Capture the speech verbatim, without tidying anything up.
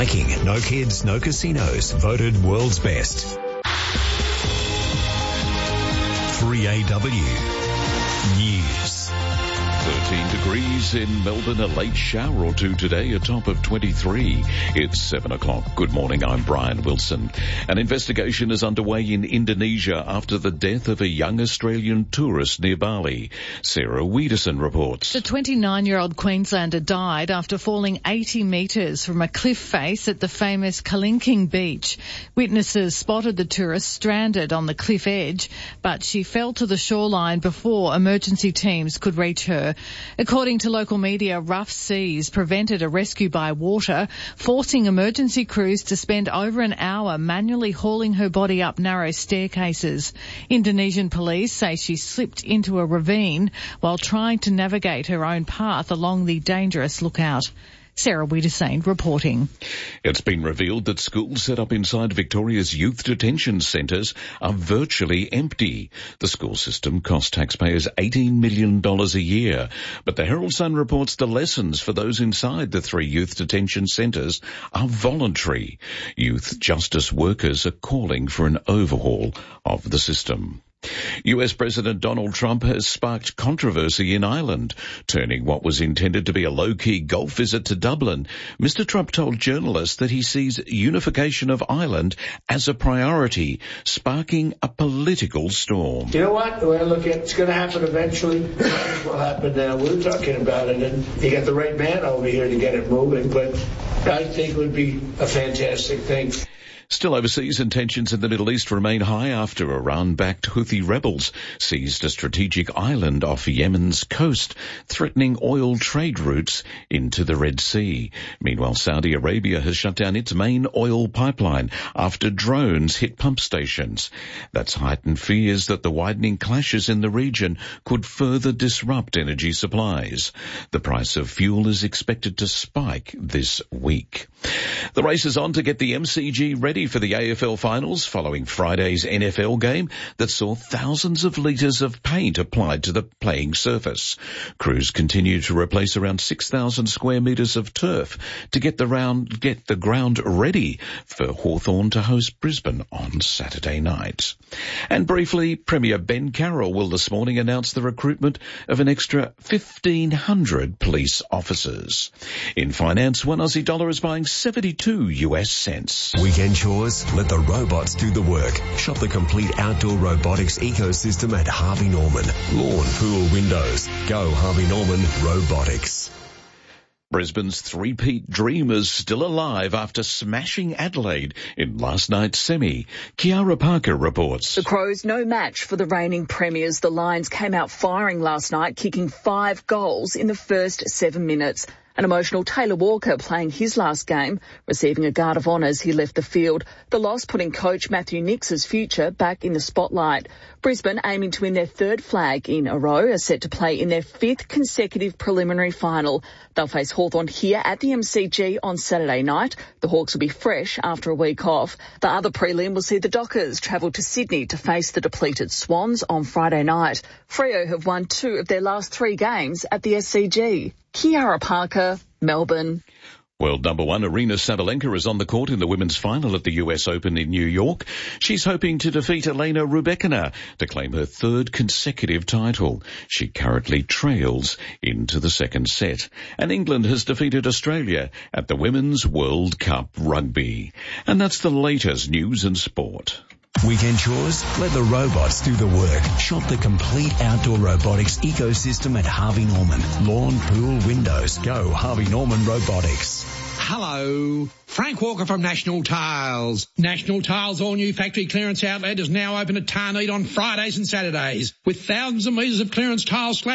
Viking, no kids, no casinos, voted world's best. three A W News. thirteen degrees in Melbourne, a late shower or two today, a top of twenty-three. It's seven o'clock. Good morning, I'm Brian Wilson. An investigation is underway in Indonesia after the death of a young Australian tourist near Bali. Sarah Wiederson reports. The twenty-nine-year-old Queenslander died after falling eighty metres from a cliff face at the famous Kelingking beach. Witnesses spotted the tourist stranded on the cliff edge, but she fell to the shoreline before emergency teams could reach her. According to local media, rough seas prevented a rescue by water, forcing emergency crews to spend over an hour manually hauling her body up narrow staircases. Indonesian police say she slipped into a ravine while trying to navigate her own path along the dangerous lookout. Sarah Wiedersane reporting. It's been revealed that schools set up inside Victoria's youth detention centres are virtually empty. The school system costs taxpayers eighteen million dollars a year. But the Herald Sun reports the lessons for those inside the three youth detention centres are voluntary. Youth justice workers are calling for an overhaul of the system. U S President Donald Trump has sparked controversy in Ireland. Turning what was intended to be a low-key golf visit to Dublin, Mister Trump told journalists that he sees unification of Ireland as a priority, sparking a political storm. You know what? Well, look, it's going to happen eventually. It will happen now. We're talking about it, and you got the right man over here to get it moving, but I think it would be a fantastic thing. Still overseas, and tensions in the Middle East remain high after Iran-backed Houthi rebels seized a strategic island off Yemen's coast, threatening oil trade routes into the Red Sea. Meanwhile, Saudi Arabia has shut down its main oil pipeline after drones hit pump stations. That's heightened fears that the widening clashes in the region could further disrupt energy supplies. The price of fuel is expected to spike this week. The race is on to get the M C G ready for the A F L finals following Friday's N F L game that saw thousands of litres of paint applied to the playing surface. Crews continue to replace around six thousand square metres of turf to get the round, get the ground ready for Hawthorn to host Brisbane on Saturday night. And briefly, Premier Ben Carroll will this morning announce the recruitment of an extra fifteen hundred police officers. In finance, one Aussie dollar is buying seventy-two U S cents. Weekend chores? Let the robots do the work. Shop the complete outdoor robotics ecosystem at Harvey Norman. Lawn, pool, windows. Go Harvey Norman Robotics. Brisbane's three-peat dreamers still alive after smashing Adelaide in last night's semi. Kiara Parker reports. The Crows no match for the reigning premiers. The Lions came out firing last night, kicking five goals in the first seven minutes. An emotional Taylor Walker playing his last game, receiving a guard of honour as he left the field. The loss putting coach Matthew Nix's future back in the spotlight. Brisbane, aiming to win their third flag in a row, are set to play in their fifth consecutive preliminary final. They'll face Hawthorn here at the M C G on Saturday night. The Hawks will be fresh after a week off. The other prelim will see the Dockers travel to Sydney to face the depleted Swans on Friday night. Freo have won two of their last three games at the S C G. Kiara Parker, Melbourne. World number one Aryna Sabalenka is on the court in the women's final at the U S Open in New York. She's hoping to defeat Elena Rybakina to claim her third consecutive title. She currently trails into the second set. And England has defeated Australia at the Women's World Cup Rugby. And that's the latest news and sport. Weekend chores? Let the robots do the work. Shop the complete outdoor robotics ecosystem at Harvey Norman. Lawn, pool, windows. Go Harvey Norman Robotics. Hello, Frank Walker from National Tiles. National Tiles' all-new factory clearance outlet is now open at Tarneed on Fridays and Saturdays with thousands of metres of clearance tiles